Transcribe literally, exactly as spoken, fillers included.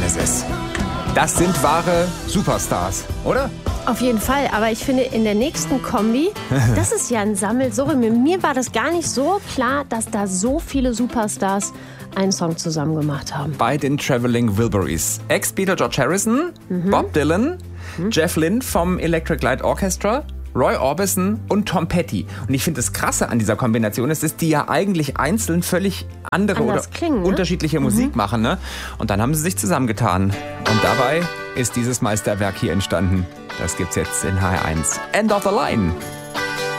Genesis. Das sind wahre Superstars, oder? Auf jeden Fall, aber ich finde in der nächsten Kombi, das ist ja ein Sammelsurium. Mir war das gar nicht so klar, dass da so viele Superstars einen Song zusammen gemacht haben. Bei den Traveling Wilburys. Ex-Beatle George Harrison, mhm. Bob Dylan, mhm. Jeff Lynne vom Electric Light Orchestra, Roy Orbison und Tom Petty. Und ich finde das Krasse an dieser Kombination ist, dass die ja eigentlich einzeln völlig andere Anders oder klingen, ne? unterschiedliche mhm. Musik machen. Ne? Und dann haben sie sich zusammengetan. Und dabei ist dieses Meisterwerk hier entstanden. Das gibt's jetzt in H R eins. End of the Line.